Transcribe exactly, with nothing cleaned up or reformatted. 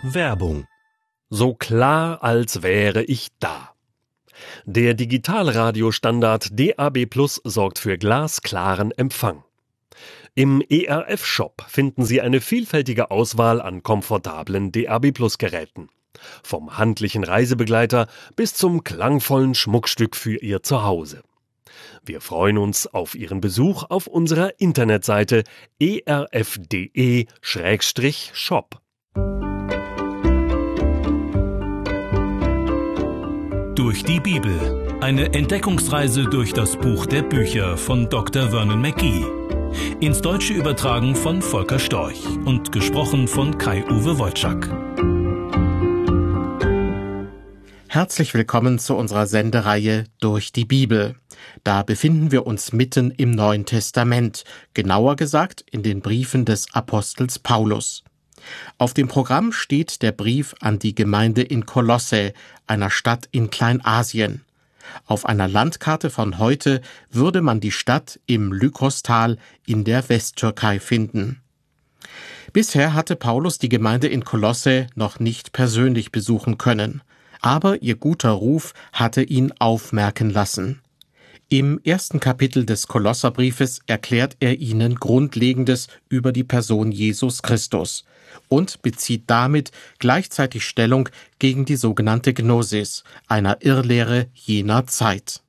Werbung. So klar, als wäre ich da. Der Digitalradiostandard D A B Plus sorgt für glasklaren Empfang. Im E R F-Shop finden Sie eine vielfältige Auswahl an komfortablen D A B Plus Geräten. Vom handlichen Reisebegleiter bis zum klangvollen Schmuckstück für Ihr Zuhause. Wir freuen uns auf Ihren Besuch auf unserer Internetseite e r f punkt d e Schrägstrich shop. Durch die Bibel. Eine Entdeckungsreise durch das Buch der Bücher von Doktor Vernon Mackey. Ins Deutsche übertragen von Volker Storch und gesprochen von Kai-Uwe Wojczak. Herzlich willkommen zu unserer Sendereihe Durch die Bibel. Da befinden wir uns mitten im Neuen Testament, genauer gesagt in den Briefen des Apostels Paulus. Auf dem Programm steht der Brief an die Gemeinde in Kolosse, einer Stadt in Kleinasien. Auf einer Landkarte von heute würde man die Stadt im Lykostal in der Westtürkei finden. Bisher hatte Paulus die Gemeinde in Kolosse noch nicht persönlich besuchen können, aber ihr guter Ruf hatte ihn aufmerken lassen. Im ersten Kapitel des Kolosserbriefes erklärt er ihnen Grundlegendes über die Person Jesus Christus und bezieht damit gleichzeitig Stellung gegen die sogenannte Gnosis, einer Irrlehre jener Zeit.